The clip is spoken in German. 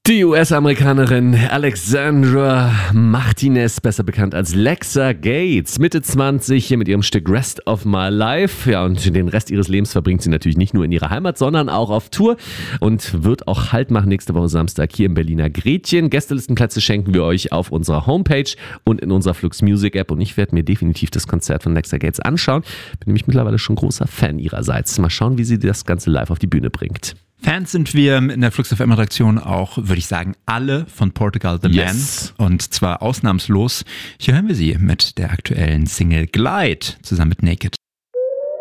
Die US-Amerikanerin Alexandra Martinez, besser bekannt als Lexa Gates, Mitte 20, hier mit ihrem Stück Rest of My Life. Ja, und den Rest ihres Lebens verbringt sie natürlich nicht nur in ihrer Heimat, sondern auch auf Tour und wird auch Halt machen nächste Woche Samstag hier im Berliner Gretchen. Gästelistenplätze schenken wir euch auf unserer Homepage und in unserer Flux Music App, und ich werde mir definitiv das Konzert von Lexa Gates anschauen. Bin nämlich mittlerweile schon großer Fan ihrerseits. Mal schauen, wie sie das Ganze live auf die Bühne bringt. Fans sind wir in der Flux FM Redaktion auch, würde ich sagen, alle von Portugal the Man. Und zwar ausnahmslos. Hier hören wir sie mit der aktuellen Single Glide zusammen mit Naked.